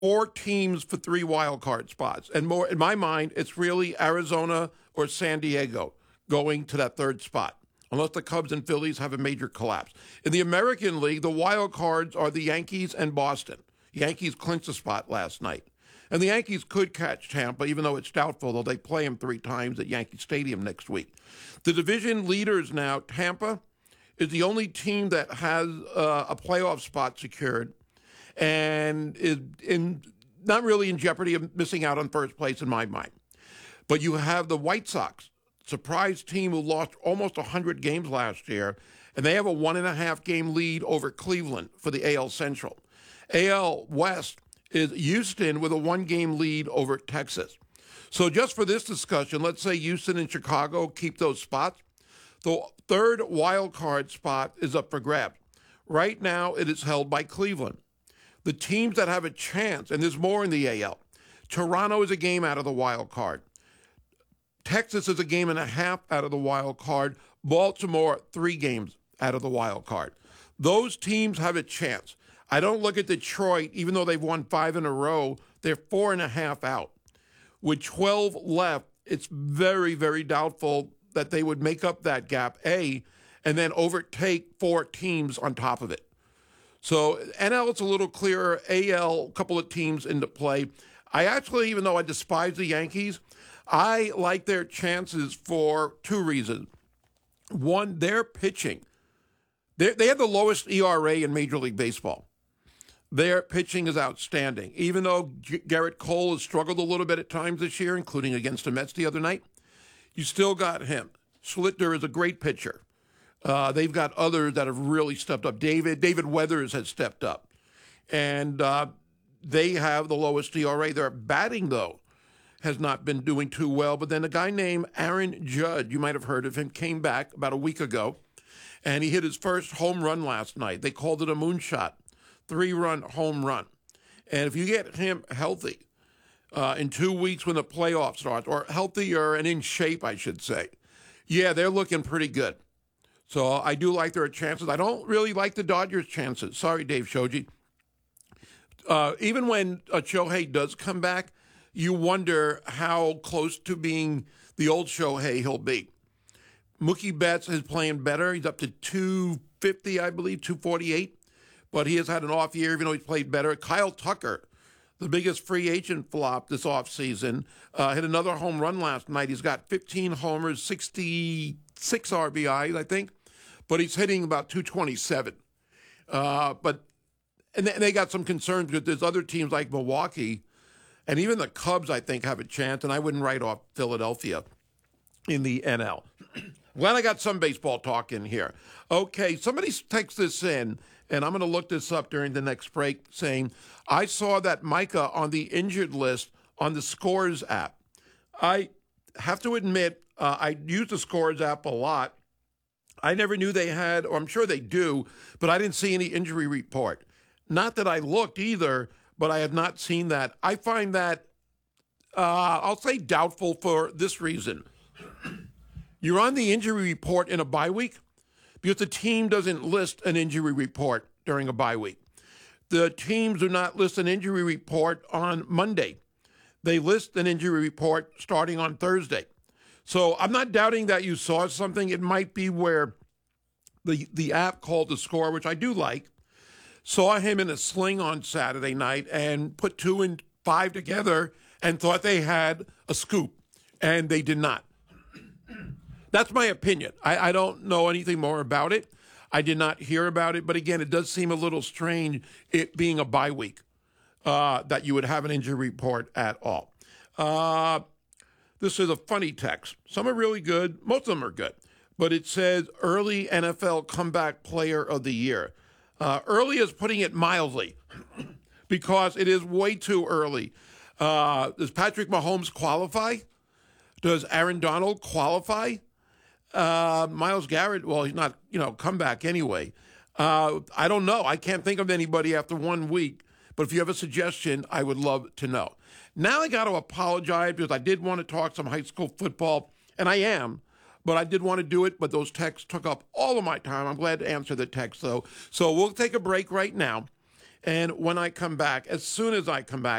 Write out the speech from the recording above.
four teams for three wild card spots. And more, in my mind, it's really Arizona or San Diego going to that third spot, unless the Cubs and Phillies have a major collapse. In the American League, the wild cards are the Yankees and Boston. Yankees clinched the spot last night. And the Yankees could catch Tampa, even though it's doubtful, though they play them three times at Yankee Stadium next week. The division leaders now, Tampa, is the only team that has a playoff spot secured and is not really in jeopardy of missing out on first place in my mind. But you have the White Sox, surprise team who lost almost 100 games last year, and they have a 1.5 game lead over Cleveland for the AL Central. AL West is Houston with a 1 game lead over Texas. So just for this discussion, let's say Houston and Chicago keep those spots. The third wild card spot is up for grabs. Right now, it is held by Cleveland. The teams that have a chance, and there's more in the AL, Toronto is a game out of the wild card. Texas is a game and a half out of the wild card. Baltimore, 3 games out of the wild card. Those teams have a chance. I don't look at Detroit, even though they've won 5 in a row, they're 4.5 out. With 12 left, it's very, very doubtful that they would make up that gap, A, and then overtake 4 teams on top of it. So NL, it's a little clearer. AL, a couple of teams into play. I actually, even though I despise the Yankees, I like their chances for 2 reasons. One, their pitching. They have the lowest ERA in Major League Baseball. Their pitching is outstanding. Even though Garrett Cole has struggled a little bit at times this year, including against the Mets the other night, you still got him. Schlichter is a great pitcher. They've got others that have really stepped up. David Weathers has stepped up. And they have the lowest ERA. Their batting, though, has not been doing too well. But then a guy named Aaron Judge, you might have heard of him, came back about a week ago, and he hit his first home run last night. They called it a moonshot, 3-run home run. And if you get him healthy in 2 weeks when the playoffs start, or healthier and in shape, I should say, yeah, they're looking pretty good. So I do like their chances. I don't really like the Dodgers' chances. Sorry, Dave Shoji. Even when Shohei does come back, you wonder how close to being the old Shohei he'll be. Mookie Betts is playing better. He's up to 250, I believe, 248. But he has had an off year, even though he's played better. Kyle Tucker, the biggest free agent flop this offseason, hit another home run last night. He's got 15 homers, 66 RBIs, I think. But he's hitting about 227. And they got some concerns because there's other teams like Milwaukee, and even the Cubs, I think, have a chance, and I wouldn't write off Philadelphia in the NL. Glad I got some baseball talk in here. Okay, somebody texts this in, and I'm going to look this up during the next break, saying, I saw that Micah on the injured list on the Scores app. I have to admit, I use the Scores app a lot. I never knew they had, or I'm sure they do, but I didn't see any injury report. Not that I looked either, but I have not seen that. I find that, I'll say doubtful for this reason. You're on the injury report in a bye week because the team doesn't list an injury report during a bye week. The teams do not list an injury report on Monday. They list an injury report starting on Thursday. So I'm not doubting that you saw something. It might be where the app called The Score, which I do like, saw him in a sling on Saturday night and put 2 and 5 together and thought they had a scoop, and they did not. That's my opinion. I don't know anything more about it. I did not hear about it, but again, it does seem a little strange, it being a bye week, that you would have an injury report at all. This is a funny text. Some are really good. Most of them are good. But it says early NFL comeback player of the year. Early is putting it mildly because it is way too early. Does Patrick Mahomes qualify? Does Aaron Donald qualify? Myles Garrett, well, he's not, comeback anyway. I don't know. I can't think of anybody after 1 week. But if you have a suggestion, I would love to know. Now I got to apologize because I did want to talk some high school football, and I am. But I did want to do it, but those texts took up all of my time. I'm glad to answer the text, though. So we'll take a break right now. And when I come back, as soon as I come back,